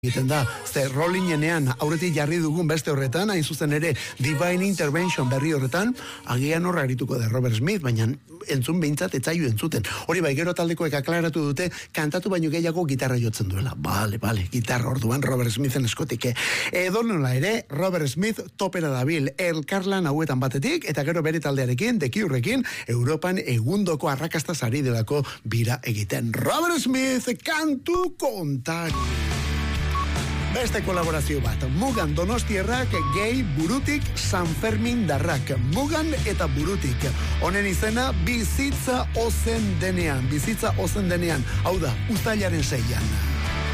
egiten da, ze Rollingenean aurretik jarri dugun beste horretan, hain zuzen ere Divine Intervention berri horretan, agian horra arituko da Robert Smith, baina entzun behintzat etzaio entzuten. Hori bai, gero taldekoek aklaratu dute, kantatu baino gehiago gitarra jotzen duela. Bale, gitarra orduan Robert Smithen eskotik. Edonola ere, Robert Smith topera dabil elkarlan hauetan batetik, eta gero bere taldearekin, The Curerekin, Europan egundoko arrakasta sari delako bira egiten. Robert Smith, kantu kontari. Beste kolaborazio bat, Mugan Donostierrak, Gay Burutik, San Fermin Darrak, Mugan eta Burutik. Honen izena, bizitza ozen denean, hau da, uztailaren 6an.